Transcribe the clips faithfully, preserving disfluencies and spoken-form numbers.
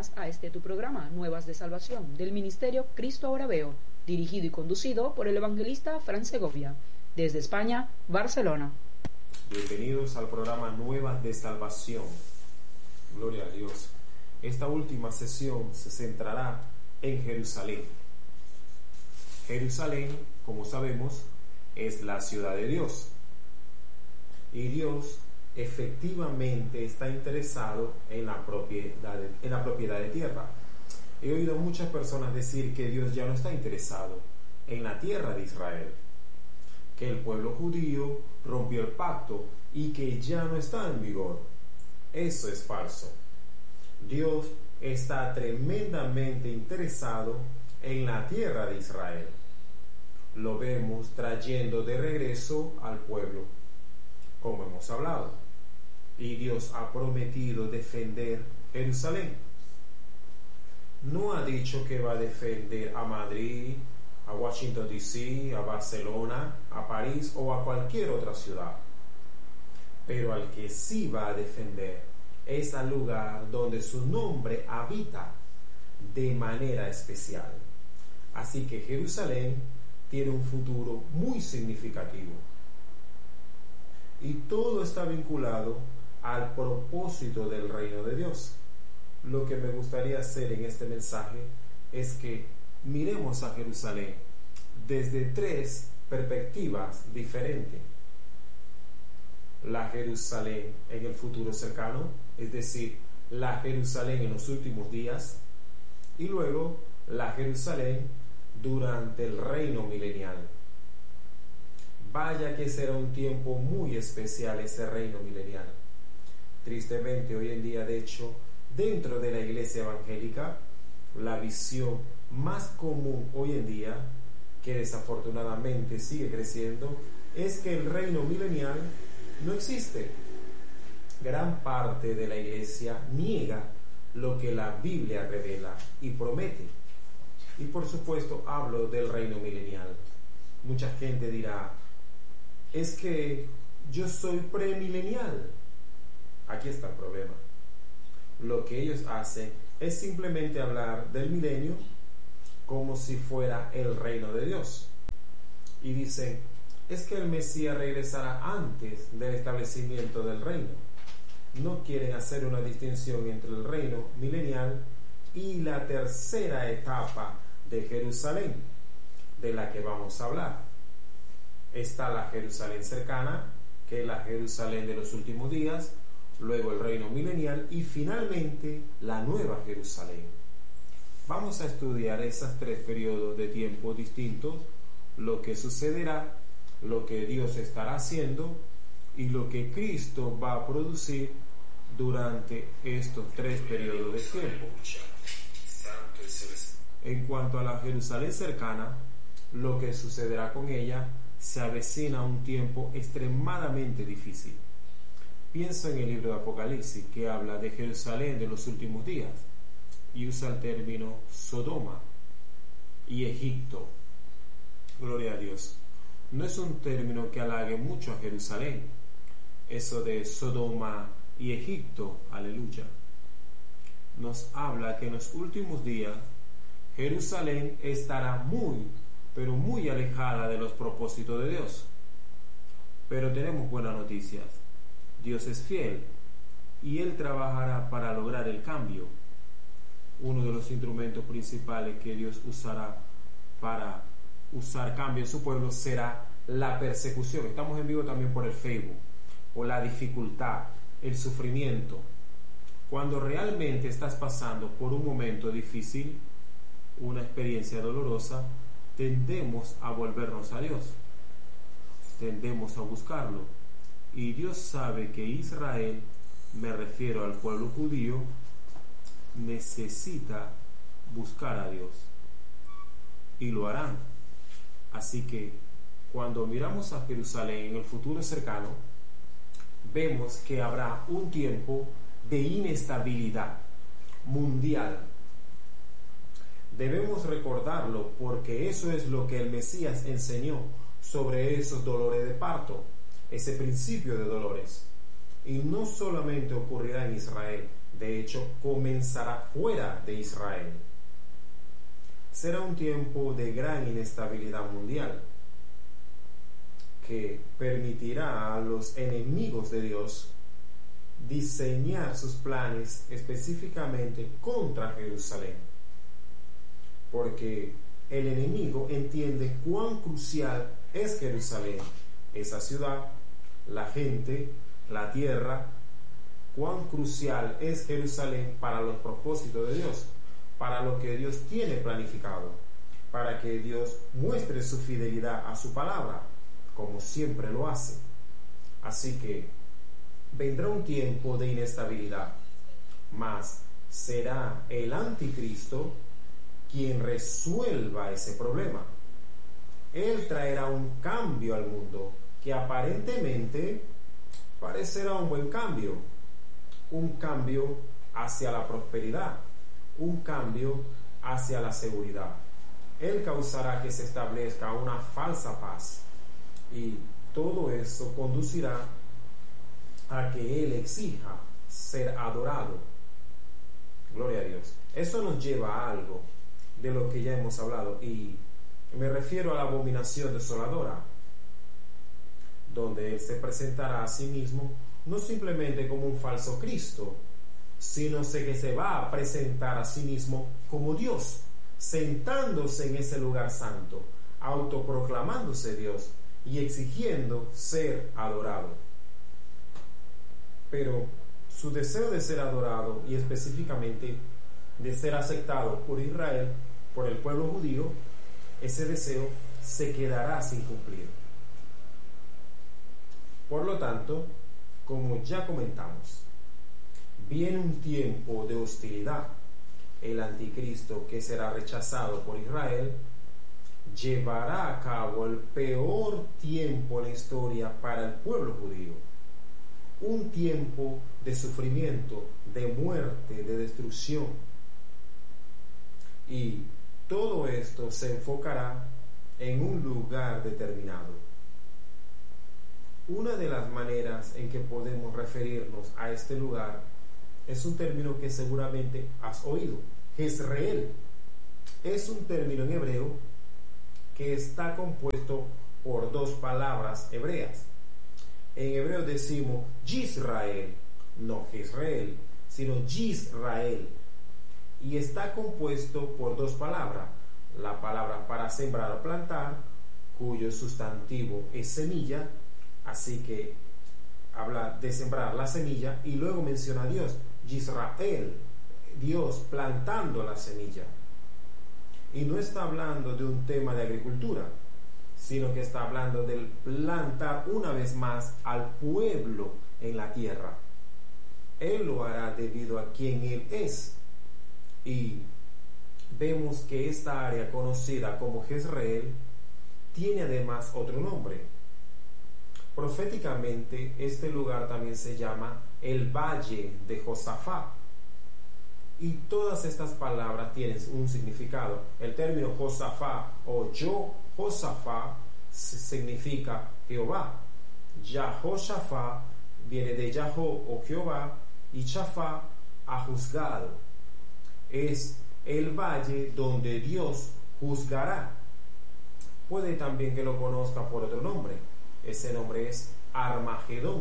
bienvenidas a este tu programa, Nuevas de Salvación, del Ministerio Cristo Ahora Veo, dirigido y conducido por el evangelista Fran Segovia, desde España, Barcelona. Bienvenidos al programa Nuevas de Salvación. Gloria a Dios. Esta última sesión se centrará en Jerusalén. Jerusalén, como sabemos, es la ciudad de Dios. Y Dios efectivamente está interesado en la propiedad de, en la propiedad de tierra. He oído a muchas personas decir que Dios ya no está interesado en la tierra de Israel, que el pueblo judío rompió el pacto y que ya no está en vigor. Eso es falso. Dios está tremendamente interesado en la tierra de Israel. Lo vemos trayendo de regreso al pueblo, como hemos hablado. Y Dios ha prometido defender Jerusalén. No ha dicho que va a defender a Madrid, a Washington D C, a Barcelona, a París o a cualquier otra ciudad. Pero al que sí va a defender es al lugar donde su nombre habita de manera especial. Así que Jerusalén tiene un futuro muy significativo. Y todo está vinculado al propósito del reino de Dios. Lo que me gustaría hacer en este mensaje es que miremos a Jerusalén desde tres perspectivas diferentes. La Jerusalén en el futuro cercano, es decir, la Jerusalén en los últimos días, y luego la Jerusalén durante el reino milenial. Vaya que será un tiempo muy especial ese reino milenial. Tristemente hoy en día, de hecho, dentro de la iglesia evangélica, la visión más común hoy en día, que desafortunadamente sigue creciendo, es que el reino milenial no existe. Gran parte de la iglesia niega lo que la Biblia revela y promete. Y por supuesto hablo del reino milenial. Mucha gente dirá, es que yo soy premilenial. Aquí está el problema. Lo que ellos hacen es simplemente hablar del milenio como si fuera el reino de Dios. Y dicen, es que el Mesías regresará antes del establecimiento del reino. No quieren hacer una distinción entre el reino milenial y la tercera etapa de Jerusalén, de la que vamos a hablar. Está la Jerusalén cercana, que es la Jerusalén de los últimos días, luego el reino milenial y finalmente la nueva Jerusalén. Vamos a estudiar esos tres periodos de tiempo distintos, lo que sucederá, lo que Dios estará haciendo y lo que Cristo va a producir durante estos tres periodos de tiempo. En cuanto a la Jerusalén cercana, lo que sucederá con ella, se avecina un tiempo extremadamente difícil. Piensa en el libro de Apocalipsis, que habla de Jerusalén de los últimos días y usa el término Sodoma y Egipto. Gloria a Dios. No es un término que halague mucho a Jerusalén, eso de Sodoma y Egipto, aleluya. Nos habla que en los últimos días Jerusalén estará muy, pero muy alejada de los propósitos de Dios. Pero tenemos buenas noticias. Dios es fiel y Él trabajará para lograr el cambio. Uno de los instrumentos principales que Dios usará para usar cambio en su pueblo será la persecución. Estamos en vivo también por el Facebook. O la dificultad, el sufrimiento. Cuando realmente estás pasando por un momento difícil, una experiencia dolorosa, tendemos a volvernos a Dios. Tendemos a buscarlo. Y Dios sabe que Israel, me refiero al pueblo judío, necesita buscar a Dios. Y lo harán. Así que cuando miramos a Jerusalén en el futuro cercano, vemos que habrá un tiempo de inestabilidad mundial. Debemos recordarlo porque eso es lo que el Mesías enseñó sobre esos dolores de parto, ese principio de dolores. Y no solamente ocurrirá en Israel, De hecho, comenzará fuera de Israel. Será un tiempo de gran inestabilidad mundial que permitirá a los enemigos de Dios diseñar sus planes específicamente contra Jerusalén, porque el enemigo entiende cuán crucial es Jerusalén, esa ciudad, la gente, la tierra, cuán crucial es Jerusalén para los propósitos de Dios, para lo que Dios tiene planificado, para que Dios muestre su fidelidad a su palabra, como siempre lo hace. Así que vendrá un tiempo de inestabilidad, mas será el anticristo quien resuelva ese problema. Él traerá un cambio al mundo que aparentemente parecerá un buen cambio, un cambio hacia la prosperidad, un cambio hacia la seguridad. Él causará que se establezca una falsa paz, y todo eso conducirá a que Él exija ser adorado. Gloria a Dios. Eso nos lleva a algo de lo que ya hemos hablado, y me refiero a la abominación desoladora, donde Él se presentará a sí mismo no simplemente como un falso Cristo, sino que se va a presentar a sí mismo como Dios, sentándose en ese lugar santo, autoproclamándose Dios y exigiendo ser adorado. Pero su deseo de ser adorado, y específicamente de ser aceptado por Israel, por el pueblo judío, ese deseo se quedará sin cumplir. Por lo tanto, como ya comentamos, viene un tiempo de hostilidad. El anticristo, que será rechazado por Israel, llevará a cabo el peor tiempo en la historia para el pueblo judío. Un tiempo de sufrimiento, de muerte, de destrucción. Y todo esto se enfocará en un lugar determinado. Una de las maneras en que podemos referirnos a este lugar es un término que seguramente has oído, Jezreel. Es un término en hebreo que está compuesto por dos palabras hebreas. En hebreo decimos Yisrael, no Jezreel, sino Yisrael, y está compuesto por dos palabras: la palabra para sembrar o plantar, cuyo sustantivo es semilla, así que habla de sembrar la semilla, y luego menciona a Dios, Yisrael, Dios plantando la semilla. Y no está hablando de un tema de agricultura, sino que está hablando del plantar una vez más al pueblo en la tierra. Él lo hará debido a quien Él es. Y vemos que esta área conocida como Jezreel tiene además otro nombre. Proféticamente, este lugar también se llama el Valle de Josafat. Y todas estas palabras tienen un significado. El término Josafat o yo Josafat significa Jehová. Yahoshafat viene de Yahó o Jehová, y Shafat ha juzgado. Es el valle donde Dios juzgará. Puede también que lo conozca por otro nombre. Ese nombre es Armagedón.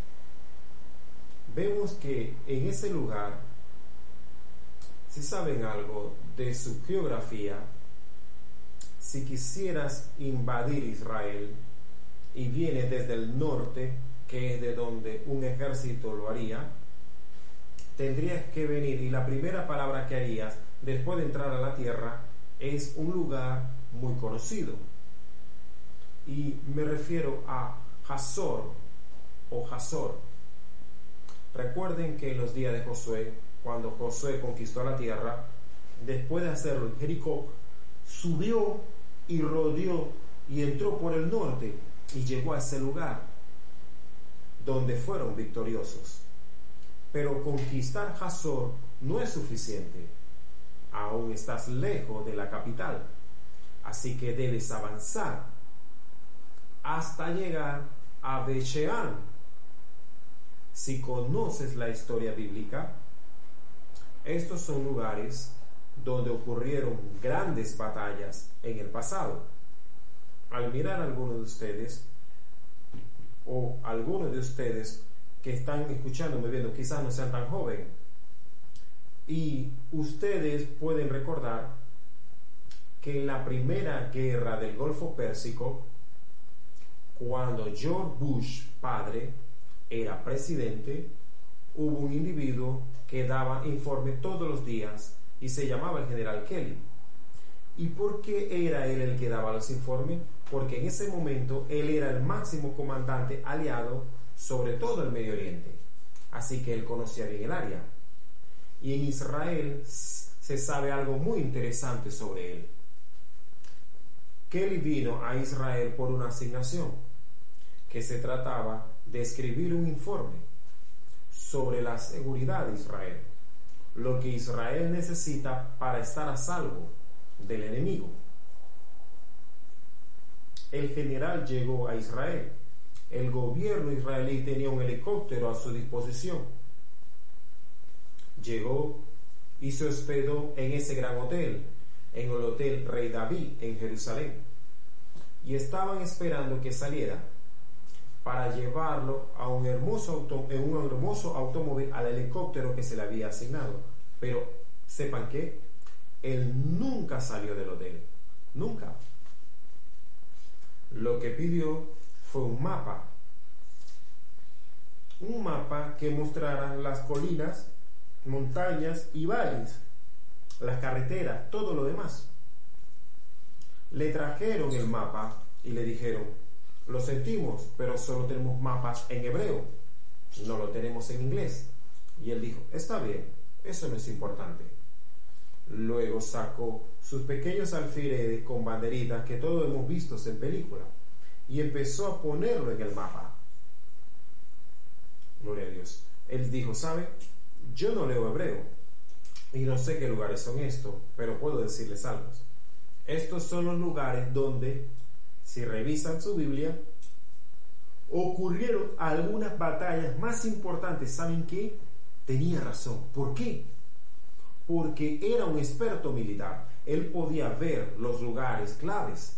Vemos que en ese lugar, si saben algo de su geografía, si quisieras invadir Israel y viene desde el norte, que es de donde un ejército lo haría, tendrías que venir, y la primera palabra que harías después de entrar a la tierra es un lugar muy conocido, y me refiero a Hazor o Hazor. Recuerden que en los días de Josué, cuando Josué conquistó la tierra, después de hacerlo en Jericó, subió y rodeó y entró por el norte y llegó a ese lugar donde fueron victoriosos. Pero conquistar Hazor no es suficiente. Aún estás lejos de la capital, así que debes avanzar hasta llegar a Bet-Shean. Si conoces la historia bíblica, Estos son lugares donde ocurrieron grandes batallas en el pasado. Al mirar a algunos de ustedes, o algunos de ustedes que están escuchándome, viendo, quizás no sean tan jóvenes, y ustedes pueden recordar que en la primera guerra del Golfo Pérsico, cuando George Bush padre era presidente, hubo un individuo que daba informe todos los días y se llamaba el general Kelly. ¿Y por qué era él el que daba los informes? Porque en ese momento él era el máximo comandante aliado sobre todo el Medio Oriente, así que él conocía bien el área. Y en Israel se sabe algo muy interesante sobre él. Kelly vino a Israel por una asignación, que se trataba de escribir un informe sobre la seguridad de Israel, lo que Israel necesita para estar a salvo del enemigo. El general llegó a Israel. El gobierno israelí tenía un helicóptero a su disposición. Llegó y se hospedó en ese gran hotel, en el Hotel Rey David en Jerusalén, y estaban esperando que saliera para llevarlo a un hermoso auto, en un hermoso automóvil al helicóptero que se le había asignado. Pero sepan que él nunca salió del hotel, nunca. Lo que pidió fue un mapa, un mapa que mostrara las colinas, montañas y valles, las carreteras, todo lo demás. Le trajeron el mapa y le dijeron: lo sentimos, pero solo tenemos mapas en hebreo, no lo tenemos en inglés. Y él dijo: está bien, eso no es importante. Luego sacó sus pequeños alfileres con banderitas que todos hemos visto en película y empezó a ponerlo en el mapa. Gloria a Dios. Él dijo: ¿sabe? Yo no leo hebreo y no sé qué lugares son estos, pero puedo decirles algo. Estos son los lugares donde, si revisan su Biblia, ocurrieron algunas batallas más importantes. ¿Saben qué? Tenía razón. ¿Por qué? Porque era un experto militar. Él podía ver los lugares claves.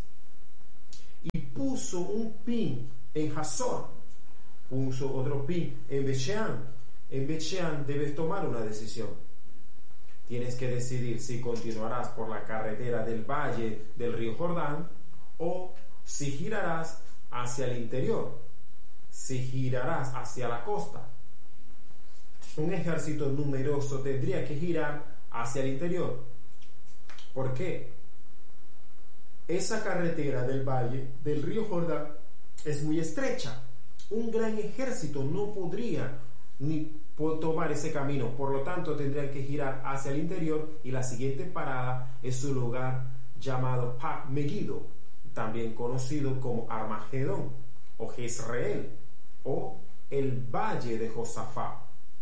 Y puso un pin en Hazor, puso otro pin en Bet-Shean. En Bet-Shean debes tomar una decisión. Tienes que decidir si continuarás por la carretera del valle del río Jordán o si girarás hacia el interior, si girarás hacia la costa. Un ejército numeroso tendría que girar hacia el interior. ¿Por qué? Esa carretera del valle del río Jordán es muy estrecha. Un gran ejército no podría ni tomar ese camino, por lo tanto tendrían que girar hacia el interior, y la siguiente parada es un lugar llamado Hak Megiddo, también conocido como Armagedón o Jezreel o el Valle de Josafat.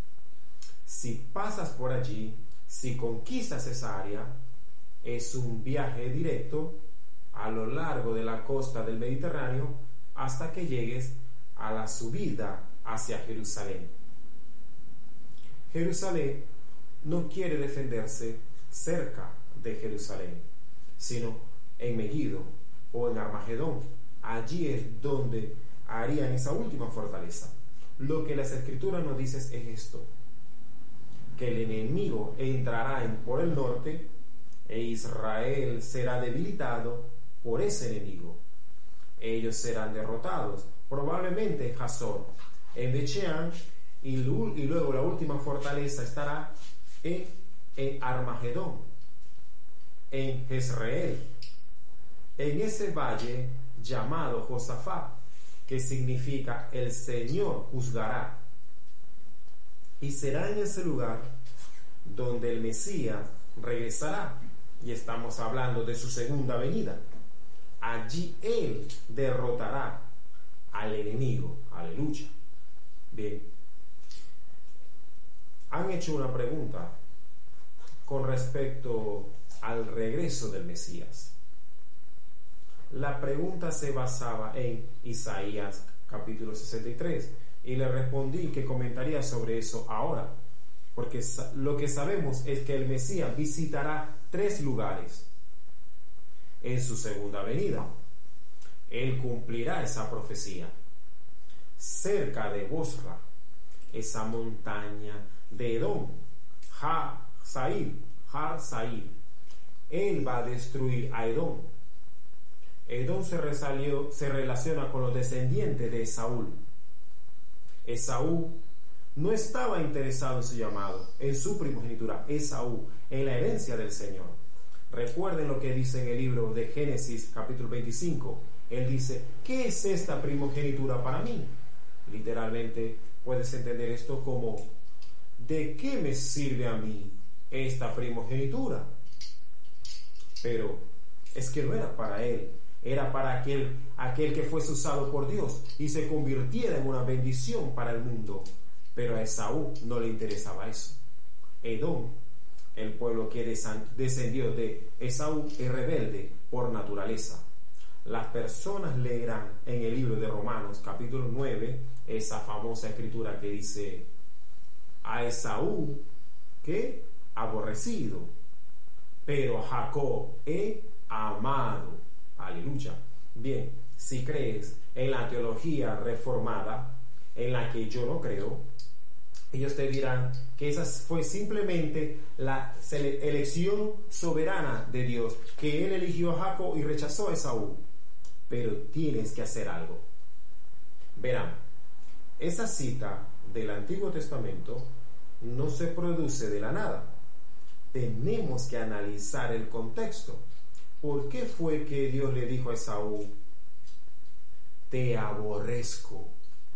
Si pasas por allí, si conquistas esa área, es un viaje directo a lo largo de la costa del Mediterráneo hasta que llegues a la subida hacia Jerusalén. Jerusalén no quiere defenderse cerca de Jerusalén, sino en Megiddo o en Armagedón. Allí es donde harían esa última fortaleza. Lo que las escrituras nos dicen es esto: que el enemigo entrará en, por el norte, e Israel será debilitado por ese enemigo. Ellos serán derrotados, probablemente en Hazor, en Bet-Shean, y, y luego la última fortaleza estará en, en Armagedón, en Jezreel, en ese valle llamado Josafat, que significa el Señor juzgará. Y será en ese lugar donde el Mesías regresará, y estamos hablando de su segunda venida. Allí Él derrotará al enemigo. Aleluya. Bien, han hecho una pregunta con respecto al regreso del Mesías. La pregunta se basaba en Isaías capítulo sesenta y tres, y le respondí que comentaría sobre eso ahora. Porque lo que sabemos es que el Mesías visitará tres lugares en su segunda venida. Él cumplirá esa profecía cerca de Bosra, esa montaña de Edom, Ha-Sair, Ha-Sair. Él va a destruir a Edom. Edom se, resalió, se relaciona con los descendientes de Esaú. Esaú no estaba interesado en su llamado, en su primogenitura. Esaú, en la herencia del Señor. Recuerden lo que dice en el libro de Génesis, capítulo veinticinco. Él dice, ¿qué es esta primogenitura para mí? Literalmente puedes entender esto como, ¿de qué me sirve a mí esta primogenitura? Pero es que no era para él, era para aquel, aquel que fuese usado por Dios y se convirtiera en una bendición para el mundo. Pero a Esaú no le interesaba eso. Edom, el pueblo que descendió de Esaú, es rebelde por naturaleza. Las personas leerán en el libro de Romanos capítulo nueve esa famosa escritura que dice, a Esaú que aborrecido, pero a Jacob he amado. Aleluya. Bien, si crees en la teología reformada, en la que yo no creo, ellos te dirán que esa fue simplemente la elección soberana de Dios, que él eligió a Jacob y rechazó a Esaú. Pero tienes que hacer algo. Verán, esa cita del Antiguo Testamento no se produce de la nada. Tenemos que analizar el contexto. ¿Por qué fue que Dios le dijo a Esaú, te aborrezco?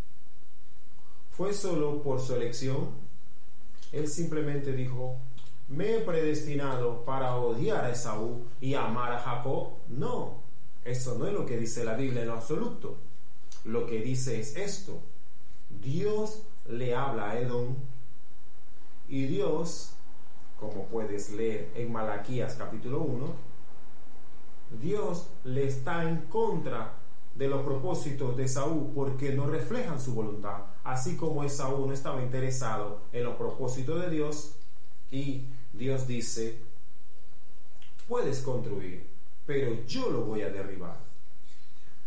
¿Fue solo por su elección? Él simplemente dijo, me he predestinado para odiar a Esaú y amar a Jacob. No, eso no es lo que dice la Biblia en lo absoluto. Lo que dice es esto. Dios le habla a Edom y Dios, como puedes leer en Malaquías capítulo uno, Dios le está en contra de los propósitos de Esaú porque no reflejan su voluntad, así como Esaú no estaba interesado en los propósitos de Dios. Y Dios dice, puedes construir, pero yo lo voy a derribar.